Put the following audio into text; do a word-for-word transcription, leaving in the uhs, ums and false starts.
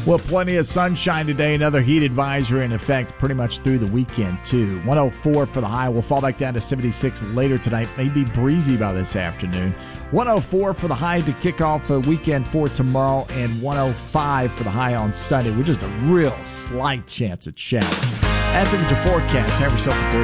Well, plenty of sunshine today. Another heat advisory in effect pretty much through the weekend, too. one oh four for the high. We'll fall back down to seventy-six later tonight. Maybe breezy by this afternoon. one oh four for the high to kick off the weekend for tomorrow, and one oh five for the high on Sunday, with just a real slight chance at showers. That's it with your forecast. Have yourself a great